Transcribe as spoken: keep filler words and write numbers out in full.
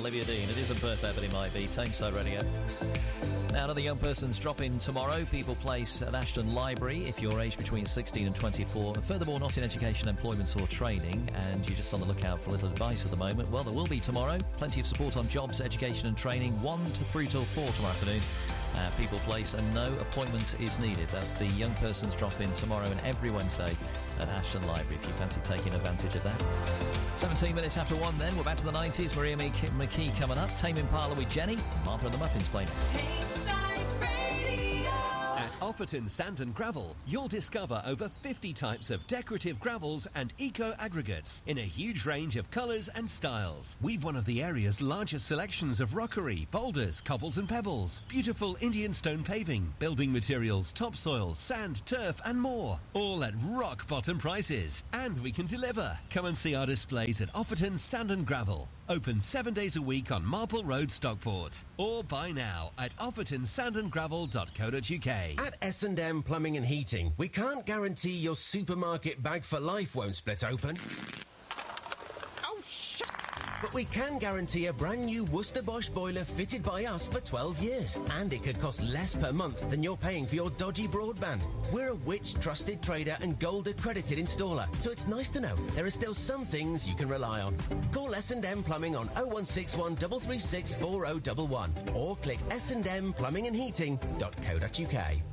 Olivia Dean. It isn't birthday, but it might be. Tameside Radio. Now, another young person's drop-in tomorrow. People Place at Ashton Library if you're aged between sixteen and twenty-four. And furthermore, not in education, employment or training, and you're just on the lookout for a little advice at the moment. Well, there will be tomorrow. Plenty of support on jobs, education and training. one to three till four tomorrow afternoon. Uh, People Place, and no appointment is needed. That's the young person's drop-in tomorrow and every Wednesday at Ashton Library if you fancy taking advantage of that. seventeen minutes after one then, we're back to the nineties. Maria McKee coming up. Tame Impala with Jenny. Martha and the Muffins playing next. At Offerton Sand and Gravel, you'll discover over fifty types of decorative gravels and eco-aggregates in a huge range of colours and styles. We've one of the area's largest selections of rockery, boulders, cobbles and pebbles, beautiful Indian stone paving, building materials, topsoil, sand, turf and more. All at rock-bottom prices. And we can deliver. Come and see our displays at Offerton Sand and Gravel. Open seven days a week on Marple Road, Stockport. Or buy now at offerton sand and gravel dot co dot uk. At S and M Plumbing and Heating, we can't guarantee your supermarket bag for life won't split open. Oh, shit! But we can guarantee a brand new Worcester Bosch boiler fitted by us for twelve years. And it could cost less per month than you're paying for your dodgy broadband. We're a Which trusted trader and gold accredited installer, so it's nice to know there are still some things you can rely on. Call S and M Plumbing on oh one six one, three three six, four oh one one or click s and m plumbing and heating dot co dot uk.